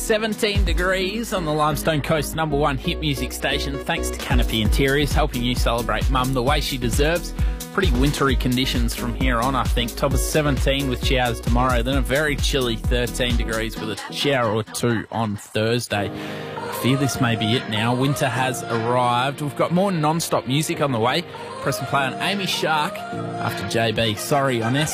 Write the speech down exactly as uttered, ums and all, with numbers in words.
seventeen degrees on the Limestone Coast number one hit music station, thanks to Canopy Interiors, helping you celebrate Mum the way she deserves. Pretty wintry conditions from here on, I think. Top of seventeen with showers tomorrow, then a very chilly thirteen degrees with a shower or two on Thursday. I fear this may be it now. Winter has arrived. We've got more non-stop music on the way. Press and play on Amy Shark after J B. Sorry on S.